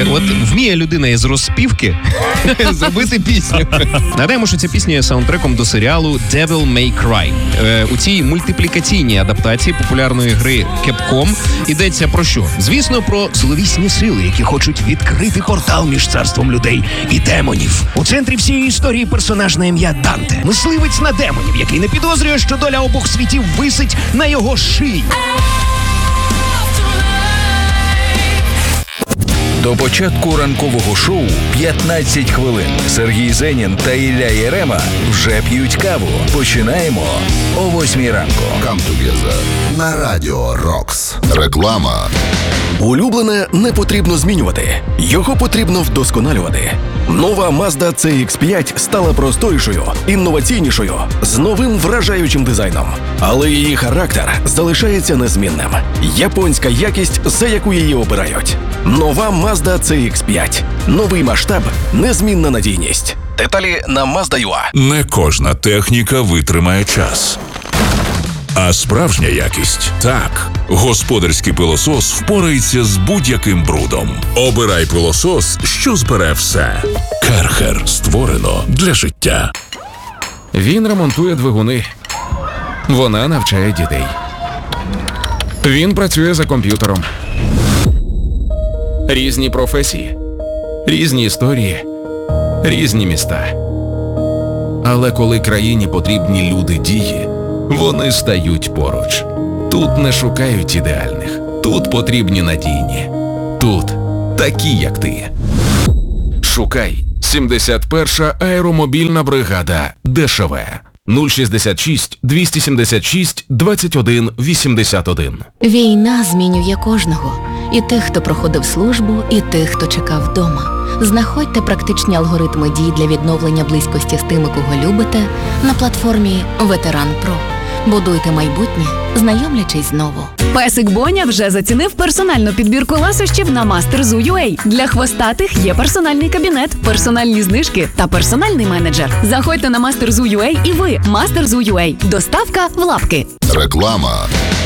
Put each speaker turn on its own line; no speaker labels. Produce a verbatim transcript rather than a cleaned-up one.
Слухай, от вміє людина із розспівки зробити пісню. Нагадаємо, що ця пісня є саундтреком до серіалу Devil May Cry. Е, у цій мультиплікаційній адаптації популярної гри Capcom йдеться про що? Звісно, про зловісні сили, які хочуть відкрити портал між царством людей і демонів. У центрі всієї історії персонаж на ім'я Данте. Мисливець на демонів, який не підозрює, що доля обох світів висить на його шиї.
До початку ранкового шоу п'ятнадцять хвилин. Сергій Зенін та Ілля Єрема вже п'ють каву. Починаємо о восьмій ранку.
Come together на Радіо Рокс. Реклама.
Улюблене не потрібно змінювати. Його потрібно вдосконалювати. Нова Mazda це ікс п'ять стала просторішою, інноваційнішою, з новим вражаючим дизайном. Але її характер залишається незмінним. Японська якість, за яку її обирають. Нова Mazda це ікс п'ять. Новий масштаб, незмінна надійність. Деталі на Mazda.ua.
Не кожна техніка витримає час. А справжня якість – так. Господарський пилосос впорається з будь-яким брудом. Обирай пилосос, що збере все. Керхер створено для життя.
Він ремонтує двигуни. Вона навчає дітей. Він працює за комп'ютером. Різні професії, різні історії, різні міста. Але коли країні потрібні люди дії, вони стають поруч. Тут не шукають ідеальних. Тут потрібні надійні. Тут такі, як ти. Шукай сімдесят перша аеромобільна бригада ДШВ. нуль шістдесят шість двісті сімдесят шість двадцять один вісімдесят один.
Війна змінює кожного. І тих, хто проходив службу, і тих, хто чекав вдома. Знаходьте практичні алгоритми дій для відновлення близькості з тими, кого любите, на платформі Ветеран Про. Будуйте майбутнє, знайомлячись знову.
Песик Боня вже зацінив персональну підбірку ласощів на Master.Zoo.ua. Для хвостатих є персональний кабінет, персональні знижки та персональний менеджер. Заходьте на Master.Zoo.ua і ви. Master.Zoo.ua. Доставка в лапки.
Реклама.